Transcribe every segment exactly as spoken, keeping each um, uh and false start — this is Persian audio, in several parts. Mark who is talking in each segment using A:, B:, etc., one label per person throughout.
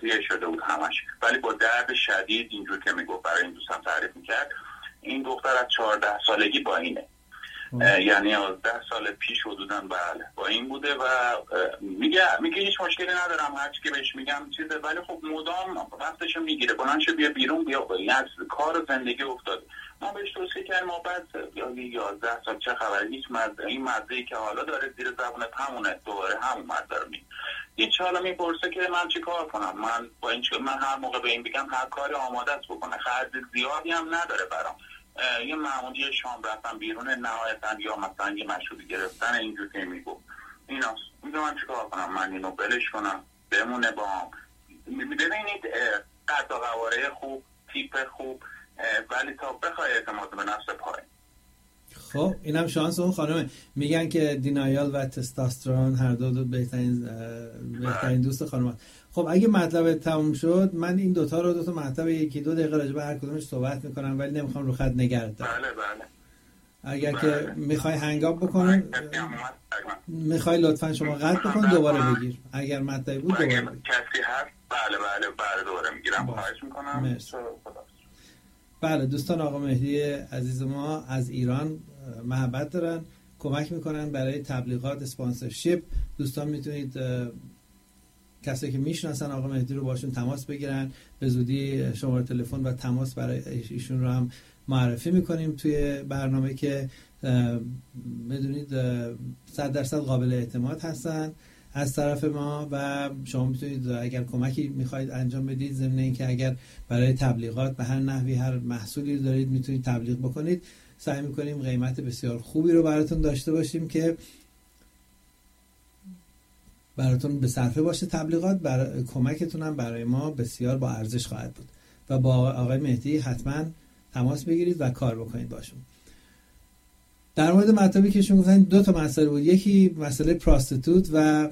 A: یه شده بود همش، ولی با درد شدید اینجور که میگفت برای این دوستم تعریف میکرد. این دختر از چهارده سالگی با اینه، یعنی یازده سال پیش حدوداً بله با این بوده و میگه میگه هیچ مشکلی ندارم هرچی که بهش میگم چیزه، ولی خب مدام وقتشو میگیره بلندش بیا بیرون بیا از کار زندگی افتاده. ما بهش توصیه کردیم ما بعد یازده سال چه خبره، هیچ مزه این مزه‌ای که حالا داره زیر زبونت همونه، دوباره همون مزه رو می هیچ. حالا میپرسه که من چی کار کنم، من با این چه من هر موقع به این بگم هر کاری آماده است بکنه، خرج زیادی هم نداره برام، یه معمولی شام رفتن بیرون نهایتاً یا مثلا یه مشروبی گرفتن اینجور که میگو ایناست. میگه من چیکار کنم، من اینو بلش کنم بمونه با هم. ببینید قد و قواره خوب تیپ خوب ولی تا بخوای اعتماد به نفس پایین.
B: خب اینم شانس اون خانمه. میگن که دینایال و تستوسترون هر دو, دو بهترین بهترین دوست خانم. خب اگه مطلب تموم شد من این دوتا رو دوتا مطلب یکی دو دقیقه راجع به هر کدومش صحبت میکنم ولی نمیخوام رو خط نگرد دارم.
A: بله بله.
B: اگر بله. که میخوای هنگام بکنن میخوای لطفا شما قطع بکن دوباره بگیر اگر مطلبی بود دوباره بگیر.
A: کسی هست بله بله بله دوباره میگیرم. خواهش میکنم.
B: بله دوستان آقا مهدی عزیز ما از ایران محبت دارن، کمک میکنن برای تبلیغات اسپانسرشیپ. دوستان میتونید کسایی که میشناسن آقا مهدی رو باشون تماس بگیرن، به زودی شماره تلفن و تماس برای ایشون رو هم معرفی میکنیم توی برنامه که بدونید صد درصد قابل اعتماد هستن از طرف ما و شما میتونید اگر کمکی میخواید انجام بدید ضمن اینکه اگر برای تبلیغات به هر نحوی هر محصولی دارید میتونید تبلیغ بکنید، سعی میکنیم قیمت بسیار خوبی رو براتون داشته باشیم که براتون به صرفه باشه تبلیغات، برای کمکتون هم برای ما بسیار با ارزش خواهد بود و با آقای مهدی حتما تماس بگیرید و کار بکنید باشون. در مورد مطلبی که شما گفتن دو تا مسئله بود، یکی مسئله پراستیتوت و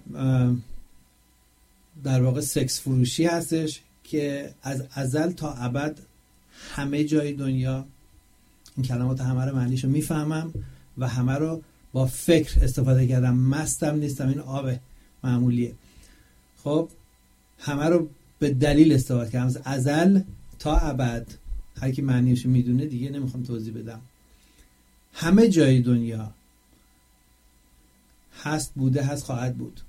B: در واقع سکس فروشی هستش که از ازل تا ابد همه جای دنیا این کلمات همه رو معنیشو میفهمم و همه رو با فکر استفاده کردم، مستم نیستم، این آب معمولیه. خب همه رو به دلیل استفاده کردم، از ازل تا ابد، هر کی معنیشو میدونه دیگه نمیخوام توضیح بدم. همه جای دنیا هست، بوده، هست، خواهد بود.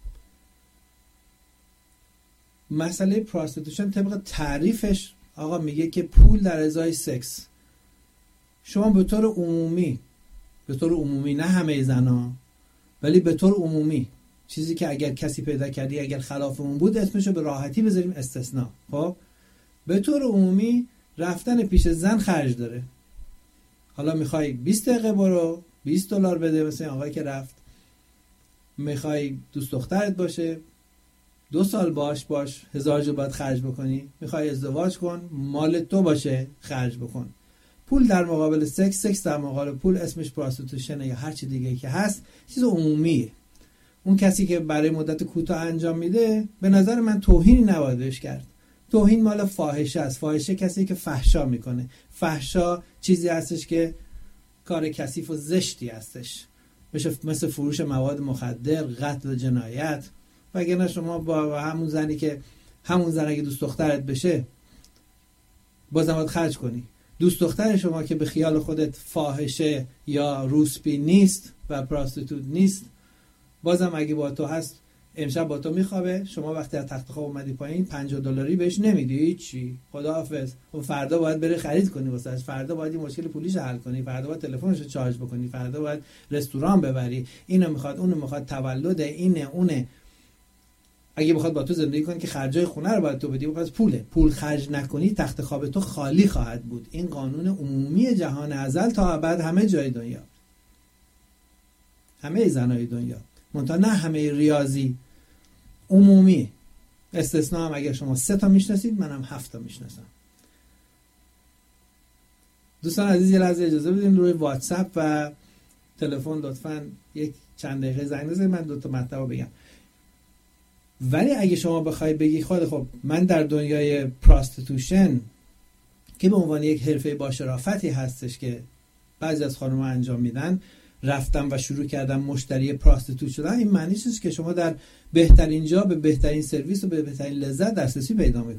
B: مسئله پراستیتوشن طبق تعریفش آقا میگه که پول در ازای سکس. شما به طور عمومی به طور عمومی نه همه زنا ولی به طور عمومی چیزی که اگر کسی پیدا کردی اگر خلاف اون بود اسمشو به راحتی بذاریم استثناء. خب به طور عمومی رفتن پیش زن خرج داره. حالا میخوای بیست دقیقه برو بیست دلار بده مثل آقایی که رفت، میخوای دوست دخترت باشه دو سال باش باش هزار جو باید خرج بکنی، میخوای ازدواج کن مال تو باشه خرج بکن. پول در مقابل سکس، سکس در مقابل پول اسمش پراستیتوشن یا هر چی دیگه که هست چیز عمومیه. اون کسی که برای مدت کوتاه انجام میده به نظر من توهینی نباید بهش کرد. توهین مال فاحشه است. فاحشه کسی که فحشا میکنه. فحشا چیزی هستش که کار کثیف و زشتی هستش، مثل مثل فروش مواد مخدر، قتل و جنایت. وگرنه شما با همون زنی که همون زن اگه دوست دخترت بشه بازم باید خرج کنی. دوست دختر شما که به خیال خودت فاحشه یا روسپی نیست و پراستیتوت نیست، بازم اگه با تو هست امشب با تو میخوابه، شما وقتی از تخت خواب اومدی پایین پنجاه دلاری بهش نمیدی، چی خداحافظ. و فردا باید بری خرید کنی واسش، فردا باید این مشکل پولیش حل کنی، فردا باید تلفنش رو چارج بکنی، فردا باید رستوران ببری، اینو میخواد اونو میخواد، تولد اینه اونه. اگه بخواد با تو زندگی کنی که خرجای خونه رو باید تو بدی، پس پوله. پول خرج نکنی تخت خواب تو خالی خواهد بود. این قانون عمومی جهان ازل تا ابد همه جای دنیا، همه زنای دنیا، منتها نه همه ریاضی، عمومی. استثناء هم اگر شما سه تا میشناسید منم هفت تا میشناسم. دوستان عزیز یه لحظه اجازه بدین روی واتساپ و تلفن لطفاً یک چند دقیقه زنگ بزنید من دو تا مطلب بگم. ولی اگه شما بخوای بگی خود خب من در دنیای پراستیتوشن که به عنوان یک حرفه با شرافتی هستش که بعضی از خانم‌ها انجام میدن، رفتم و شروع کردم مشتری پراستیتوت شدن، این معنیش نیست که شما در بهترین جا به بهترین سرویس و به بهترین لذت دسترسی پیدا میکنید.